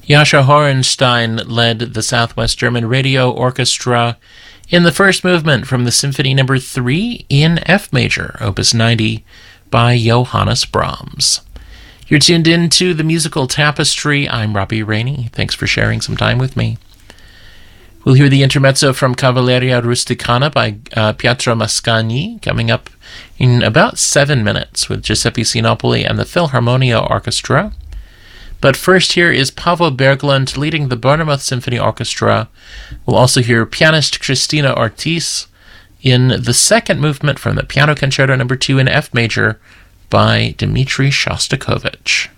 Jascha Horenstein led the Southwest German Radio Orchestra in the first movement from the Symphony No. 3 in F major, Opus 90, by Johannes Brahms. You're tuned in to the Musical Tapestry. I'm Robbie Rainey. Thanks for sharing some time with me. We'll hear the intermezzo from Cavalleria Rusticana by Pietro Mascagni coming up in about 7 minutes with Giuseppe Sinopoli and the Philharmonia Orchestra. But first, here is Paavo Berglund leading the Bournemouth Symphony Orchestra. We'll also hear pianist Cristina Ortiz in the second movement from the Piano Concerto No. 2 in F major by Dmitri Shostakovich.